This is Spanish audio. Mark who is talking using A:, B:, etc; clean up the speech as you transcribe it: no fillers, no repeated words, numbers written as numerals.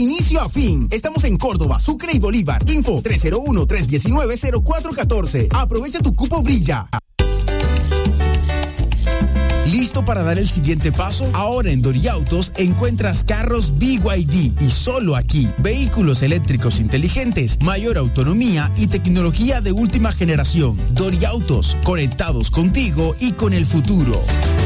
A: Inicio a fin. Estamos en Córdoba, Sucre y Bolívar. Info 301-319-0414. Aprovecha tu cupo Brilla. ¿Listo para dar el siguiente paso? Ahora en Doriautos encuentras carros BYD y solo aquí. Vehículos eléctricos inteligentes, mayor autonomía y tecnología de última generación. Doriautos, conectados contigo y con el futuro.